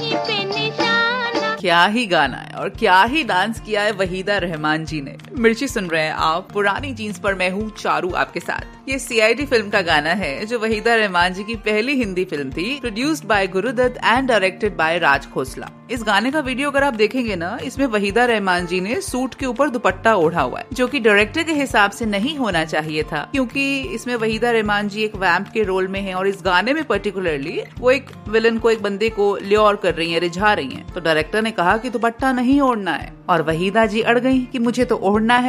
क्या ही गाना है और क्या ही डांस किया है वहीदा रहमान जी ने। मिर्ची सुन रहे हैं आप, पुरानी जीन्स पर मैं हूँ चारू आपके साथ। ये सीआईडी फिल्म का गाना है जो वहीदा रहमान जी की पहली हिंदी फिल्म थी, produced by Gurudatt and directed by Raj Khosla. इस गाने का वीडियो अगर आप देखेंगे ना, इसमें वहीदा रहमान जी ने सूट के ऊपर दुपट्टा ओढ़ा हुआ है, जो कि डायरेक्टर के हिसाब से नहीं होना चाहिए था, क्योंकि इसमें वहीदा रहमान जी एक वैम्प के रोल में है और इस गाने में पर्टिकुलरली वो एक विलन को, एक बंदे को ल्योर कर रही है, रिझा रही है। तो डायरेक्टर ने कहा कि दुपट्टा नहीं ओढ़ना है और वहीदा जी अड़ गई कि मुझे तो ओढ़ना है।